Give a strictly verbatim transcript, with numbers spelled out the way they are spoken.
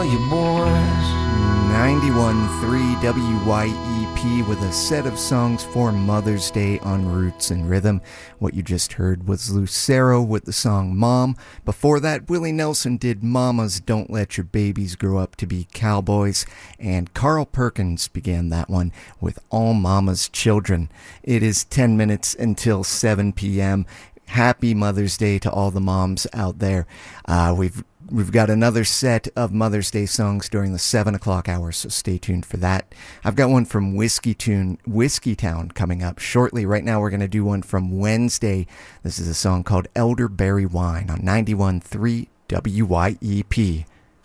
You boys. ninety-one point three W Y E P with a set of songs for Mother's Day on Roots and Rhythm. What you just heard was Lucero with the song Mom. Before that, Willie Nelson did Mamas Don't Let Your Babies Grow Up to Be Cowboys. And Carl Perkins began that one with All Mama's Children. It is ten minutes until seven p.m. Happy Mother's Day to all the moms out there. Uh, we've We've got another set of Mother's Day songs during the seven o'clock hour, so stay tuned for that. I've got one from Whiskey Tune, Whiskey Town coming up shortly. Right now we're going to do one from Wednesday. This is a song called Elderberry Wine on ninety-one point three W Y E P.